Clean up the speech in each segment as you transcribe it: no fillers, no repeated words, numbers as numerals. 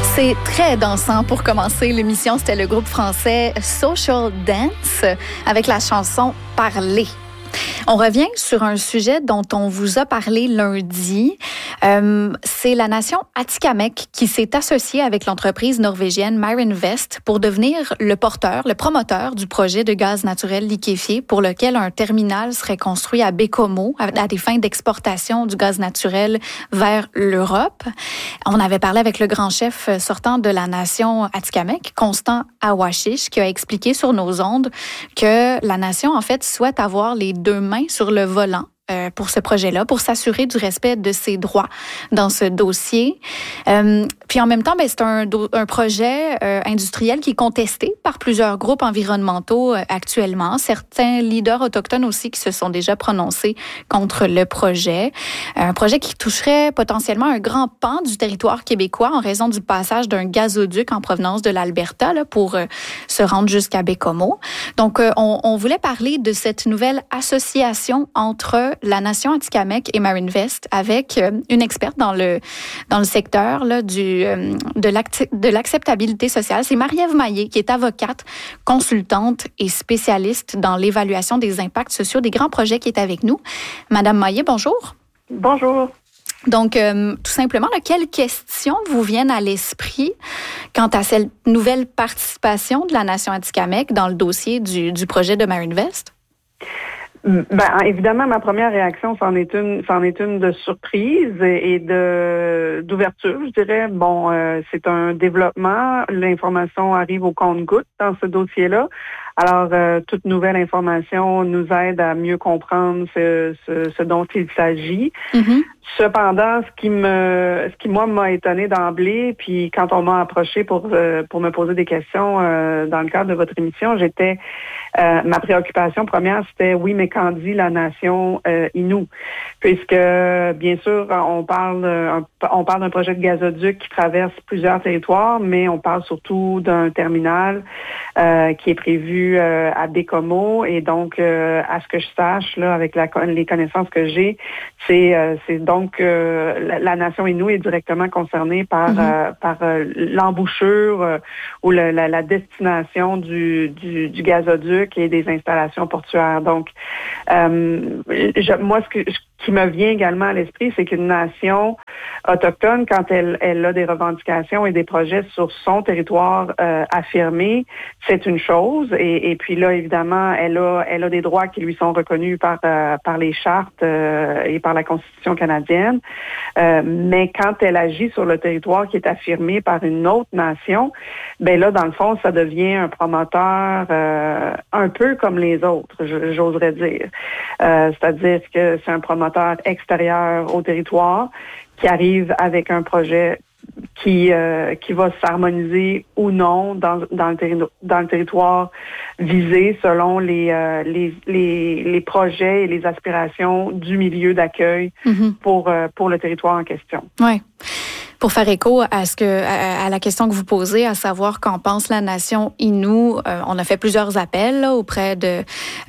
C'est très dansant pour commencer l'émission. C'était le groupe français Social Dance avec la chanson « Parler ». On revient sur un sujet dont on vous a parlé lundi. C'est la nation Atikamekw qui s'est associée avec l'entreprise norvégienne Marinvest pour devenir le promoteur du projet de gaz naturel liquéfié pour lequel un terminal serait construit à Baie-Comeau à des fins d'exportation du gaz naturel vers l'Europe. On avait parlé avec le grand chef sortant de la nation Atikamekw, Constant Awashish, qui a expliqué sur nos ondes que la nation, en fait, souhaite avoir les deux mains sur le volant pour ce projet-là, pour s'assurer du respect de ses droits dans ce dossier. Puis en même temps, c'est un projet industriel qui est contesté par plusieurs groupes environnementaux actuellement. Certains leaders autochtones aussi qui se sont déjà prononcés contre le projet. Un projet qui toucherait potentiellement un grand pan du territoire québécois en raison du passage d'un gazoduc en provenance de l'Alberta là, pour se rendre jusqu'à Baie-Comeau. Donc, on voulait parler de cette nouvelle association entre la nation Atikamekw et Marinvest avec une experte dans le secteur là, de l'acceptabilité sociale. C'est Marie-Ève Maillé, qui est avocate, consultante et spécialiste dans l'évaluation des impacts sociaux des grands projets, qui est avec nous. Madame Maillé, bonjour. Bonjour. Donc, tout simplement, quelles questions vous viennent à l'esprit quant à cette nouvelle participation de la nation Atikamekw dans le dossier du projet de Marinvest? Évidemment, ma première réaction, c'en est une de surprise et d'ouverture, je dirais. C'est un développement. L'information arrive au compte-gouttes dans ce dossier-là. Alors, toute nouvelle information nous aide à mieux comprendre ce dont il s'agit. Mm-hmm. Cependant, ce qui m'a étonné d'emblée, puis quand on m'a approché pour me poser des questions dans le cadre de votre émission, ma préoccupation première, c'était oui, mais qu'en dit la nation Innu? Puisque, bien sûr, on parle d'un projet de gazoduc qui traverse plusieurs territoires, mais on parle surtout d'un terminal qui est prévu à Baie-Comeau. Et donc, à ce que je sache, là, avec les connaissances que j'ai, c'est donc la nation Innu est directement concernée par l'embouchure ou la destination du gazoduc et des installations portuaires. Donc, moi, ce qui me vient également à l'esprit, c'est qu'une nation autochtone, quand elle a des revendications et des projets sur son territoire affirmés, c'est une chose. Et puis là, évidemment, elle a des droits qui lui sont reconnus par les chartes et par la Constitution canadienne. Mais quand elle agit sur le territoire qui est affirmé par une autre nation, là, dans le fond, ça devient un promoteur un peu comme les autres, j'oserais dire. C'est-à-dire que c'est un promoteur extérieur au territoire qui arrive avec un projet qui va s'harmoniser ou non dans le territoire visé selon les projets et les aspirations du milieu d'accueil pour le territoire en question. Oui. Pour faire écho à la question que vous posez, à savoir qu'en pense la nation Innu, on a fait plusieurs appels là, auprès de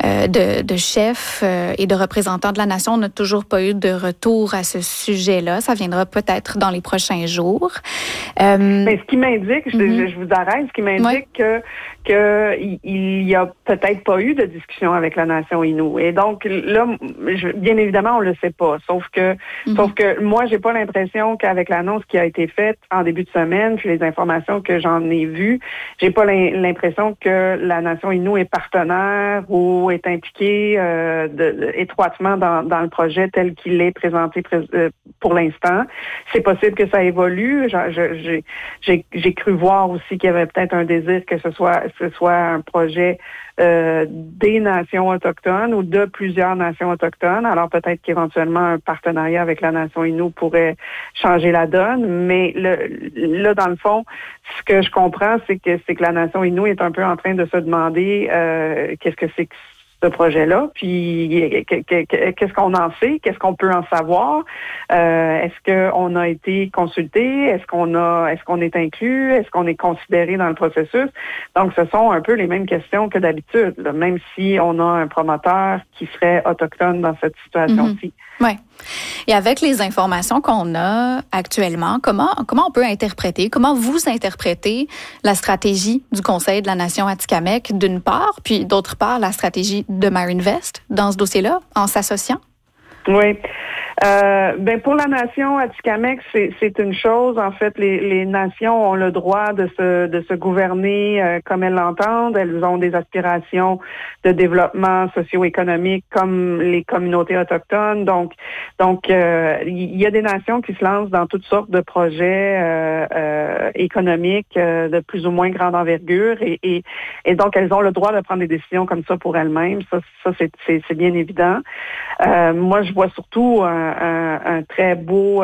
chefs et de représentants de la nation. On n'a toujours pas eu de retour à ce sujet-là. Ça viendra peut-être dans les prochains jours. Ce qui m'indique, je vous arrête, ce qui m'indique qu'il y a peut-être pas eu de discussion avec la nation Innu. Et donc là, bien évidemment, on le sait pas. Sauf que moi, j'ai pas l'impression qu'avec l'annonce qui a été faite en début de semaine, puis les informations que j'en ai vues, j'ai pas l'impression que la nation Innu est partenaire ou est impliquée étroitement dans le projet tel qu'il est présenté pour l'instant. C'est possible que ça évolue. J'ai cru voir aussi qu'il y avait peut-être un désir que ce soit un projet des nations autochtones ou de plusieurs nations autochtones. Alors peut-être qu'éventuellement un partenariat avec la nation Innu pourrait changer la donne. Mais là, dans le fond, ce que je comprends, c'est que la nation Innu est un peu en train de se demander qu'est-ce que c'est que ce projet-là, puis qu'est-ce qu'on en sait, qu'est-ce qu'on peut en savoir, est-ce qu'on a été consulté, est-ce qu'on est inclus, est-ce qu'on est considéré dans le processus. Donc, ce sont un peu les mêmes questions que d'habitude, là, même si on a un promoteur qui serait autochtone dans cette situation-ci. Ouais. Et avec les informations qu'on a actuellement, comment on peut interpréter, comment vous interprétez la stratégie du Conseil de la Nation Atikamekw d'une part, puis d'autre part la stratégie de MarinVest dans ce dossier-là, en s'associant? Oui. Pour la nation Atikamekw, c'est une chose. En fait, les nations ont le droit de se gouverner comme elles l'entendent. Elles ont des aspirations de développement socio-économique comme les communautés autochtones. Donc, il y a des nations qui se lancent dans toutes sortes de projets économiques de plus ou moins grande envergure et donc elles ont le droit de prendre des décisions comme ça pour elles-mêmes. Ça c'est bien évident. Moi, je vois surtout un très beau,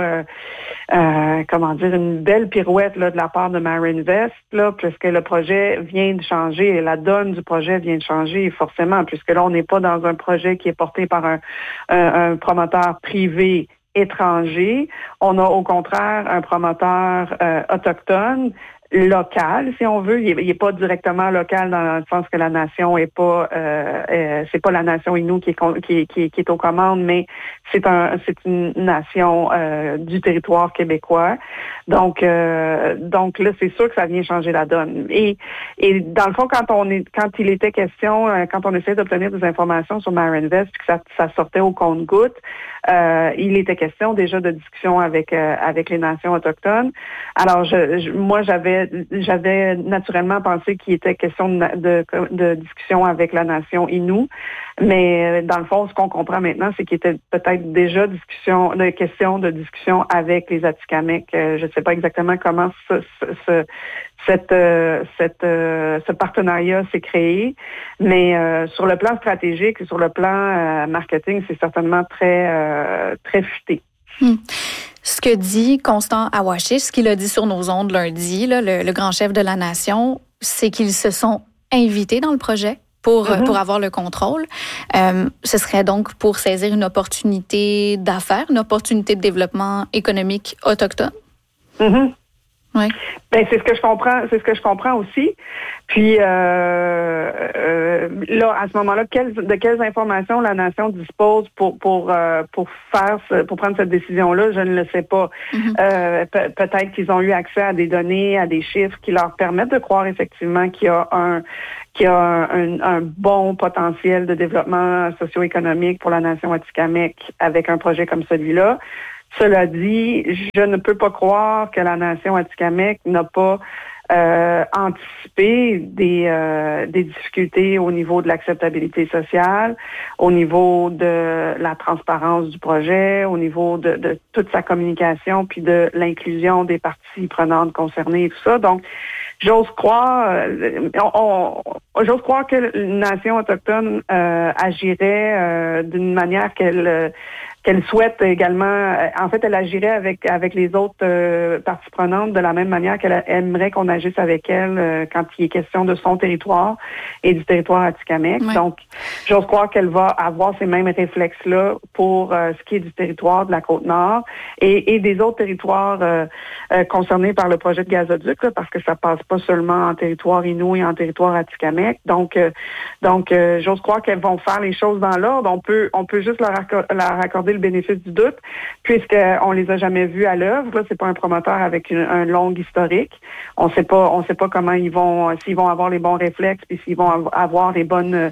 une belle pirouette là de la part de MarinVest, là, puisque le projet vient de changer, et la donne du projet vient de changer forcément, puisque là, on n'est pas dans un projet qui est porté par un promoteur privé étranger. On a au contraire un promoteur autochtone, local, si on veut. Il est pas directement local dans le sens que la nation est pas, c'est pas la nation Innu qui est aux commandes, mais c'est une nation du territoire québécois. Donc là, c'est sûr que ça vient changer la donne. Et dans le fond, quand il était question, quand on essayait d'obtenir des informations sur MarinVest, puis que ça sortait au compte-gouttes, il était question déjà de discussion avec les nations autochtones. Alors, moi, j'avais naturellement pensé qu'il était question de discussion avec la nation Innu, mais dans le fond, ce qu'on comprend maintenant, c'est qu'il était peut-être déjà question de discussion avec les Atikamekw. Je ne sais pas exactement comment ce partenariat s'est créé, mais sur le plan stratégique et sur le plan marketing, c'est certainement très futé. Ce que dit Constant Awashish, ce qu'il a dit sur nos ondes lundi, là, le grand chef de la nation, c'est qu'ils se sont invités dans le projet pour avoir le contrôle. Ce serait donc pour saisir une opportunité d'affaires, une opportunité de développement économique autochtone. Mm-hmm. Oui. Ben c'est ce que je comprends aussi. Puis là, à ce moment-là, de quelles informations la nation dispose pour prendre cette décision-là, je ne le sais pas. Mm-hmm. Peut-être qu'ils ont eu accès à des données, à des chiffres qui leur permettent de croire effectivement qu'il y a un bon potentiel de développement socio-économique pour la nation Atikamekw avec un projet comme celui-là. Cela dit, je ne peux pas croire que la nation Atikamekw n'a pas anticipé des difficultés au niveau de l'acceptabilité sociale, au niveau de la transparence du projet, au niveau de toute sa communication, puis de l'inclusion des parties prenantes concernées et tout ça. Donc, j'ose croire que la nation autochtone agirait d'une manière qu'elle souhaite également. En fait, elle agirait avec les autres parties prenantes de la même manière qu'elle aimerait qu'on agisse avec elle quand il est question de son territoire et du territoire Atikamekw. Ouais. Donc, j'ose croire qu'elle va avoir ces mêmes réflexes-là pour ce qui est du territoire de la Côte-Nord et des autres territoires concernés par le projet de gazoduc, là, parce que ça passe pas seulement en territoire Innu et en territoire Atikamekw. Donc, j'ose croire qu'elles vont faire les choses dans l'ordre. On peut juste leur accorder le bénéfice du doute, puisqu'on les a jamais vus à l'œuvre. Là, c'est pas un promoteur avec un long historique. On sait pas comment s'ils vont avoir les bons réflexes, puis s'ils vont avoir les bonnes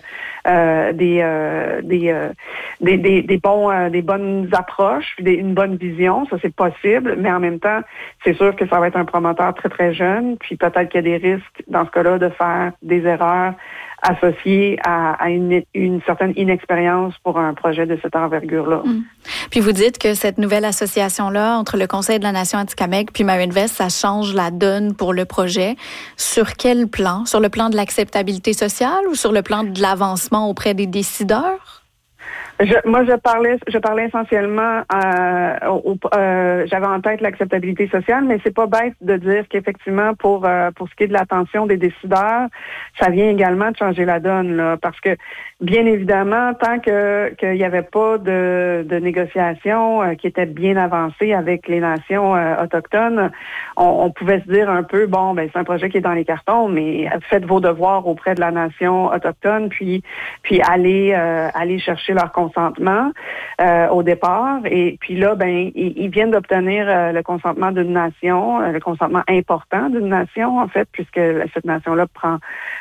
des bonnes approches, une bonne vision. Ça, c'est possible, mais en même temps, c'est sûr que ça va être un promoteur très, très jeune, puis peut-être qu'il y a des risques, dans ce cas-là, de faire des erreurs associées à une certaine inexpérience pour un projet de cette envergure-là. Puis vous dites que cette nouvelle association-là, entre le Conseil de la Nation Atikamekw puis MarinVest, ça change la donne pour le projet. Sur quel plan? Sur le plan de l'acceptabilité sociale ou sur le plan de l'avancement auprès des décideurs? Je parlais essentiellement, j'avais en tête l'acceptabilité sociale, mais c'est pas bête de dire qu'effectivement, pour ce qui est de l'attention des décideurs, ça vient également de changer la donne, là, parce que, bien évidemment, tant qu'il n'y avait pas de négociations qui étaient bien avancées avec les nations autochtones, on pouvait se dire un peu, bon, ben c'est un projet qui est dans les cartons, mais faites vos devoirs auprès de la nation autochtone, puis allez chercher leur consentement au départ. Et puis là, ils viennent d'obtenir le consentement d'une nation, le consentement important d'une nation, en fait, puisque cette nation-là prend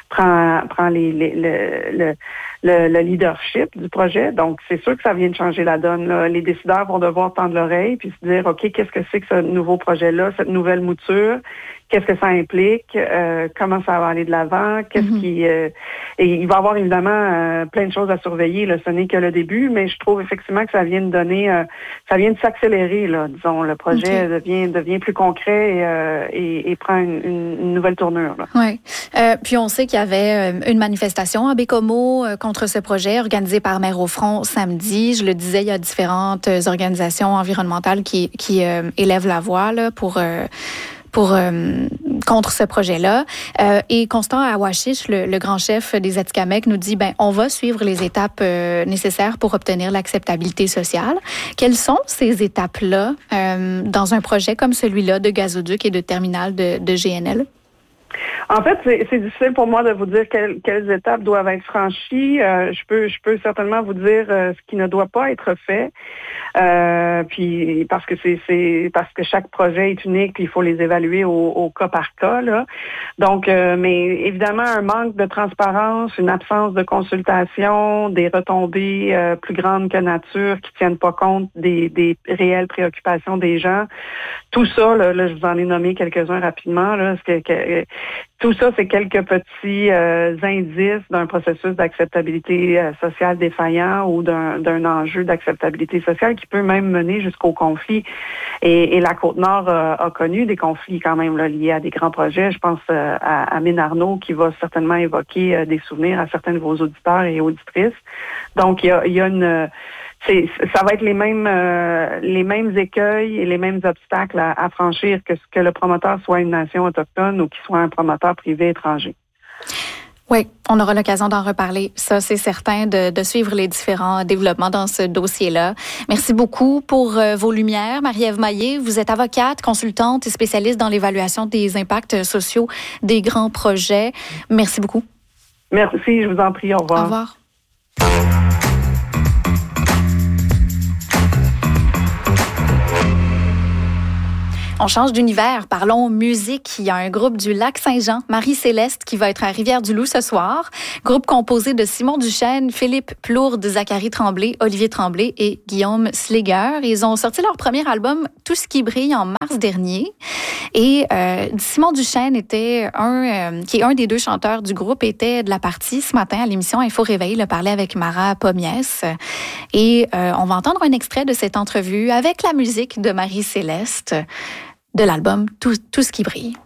le leadership du projet. Donc, c'est sûr que ça vient de changer la donne, là. Les décideurs vont devoir tendre l'oreille puis se dire, OK, qu'est-ce que c'est que ce nouveau projet-là, cette nouvelle mouture? Qu'est-ce que ça implique? Comment ça va aller de l'avant? Et il va y avoir évidemment plein de choses à surveiller, là. Ce n'est que le début, mais je trouve effectivement que ça vient de donner, ça vient de s'accélérer, là. Disons, le projet devient plus concret et prend une nouvelle tournure, là. Oui. Puis on sait qu'il y avait une manifestation à Bécomo contre ce projet organisée par Mères au front samedi. Je le disais, il y a différentes organisations environnementales qui élèvent la voix là, contre ce projet-là. Et Constant Awashish, le grand chef des Atikamekw, nous dit, on va suivre les étapes nécessaires pour obtenir l'acceptabilité sociale. Quelles sont ces étapes-là dans un projet comme celui-là de gazoduc et de terminal de GNL? En fait, c'est difficile pour moi de vous dire quelles étapes doivent être franchies. Je peux certainement vous dire ce qui ne doit pas être fait. Puis parce que chaque projet est unique, puis il faut les évaluer au cas par cas, là. Donc, mais évidemment, un manque de transparence, une absence de consultation, des retombées plus grandes que nature qui tiennent pas compte des réelles préoccupations des gens. Tout ça, là, je vous en ai nommé quelques-uns rapidement, là, tout ça, c'est quelques petits indices d'un processus d'acceptabilité sociale défaillant ou d'un enjeu d'acceptabilité sociale qui peut même mener jusqu'au conflit. Et la Côte-Nord a connu des conflits quand même là, liés à des grands projets. Je pense à Mine Arnaud qui va certainement évoquer des souvenirs à certains de vos auditeurs et auditrices. Donc, il y a une... ça va être les mêmes écueils et les mêmes obstacles à franchir que le promoteur soit une nation autochtone ou qu'il soit un promoteur privé étranger. Oui, on aura l'occasion d'en reparler. Ça, c'est certain, de suivre les différents développements dans ce dossier-là. Merci beaucoup pour vos lumières. Marie-Ève Maillé, vous êtes avocate, consultante et spécialiste dans l'évaluation des impacts sociaux des grands projets. Merci beaucoup. Merci, je vous en prie. Au revoir. Au revoir. On change d'univers. Parlons musique. Il y a un groupe du Lac-Saint-Jean, Marie-Céleste, qui va être à Rivière-du-Loup ce soir. Groupe composé de Simon Duchesne, Philippe Plourde, Zachary Tremblay, Olivier Tremblay et Guillaume Sléger. Ils ont sorti leur premier album, Tout ce qui brille, en mars dernier. Et Simon Duchesne qui est un des deux chanteurs du groupe, était de la partie ce matin à l'émission Info Réveil. Il a parlé avec Mara Pomiès. Et on va entendre un extrait de cette entrevue avec la musique de Marie-Céleste, de l'album Tout ce qui brille.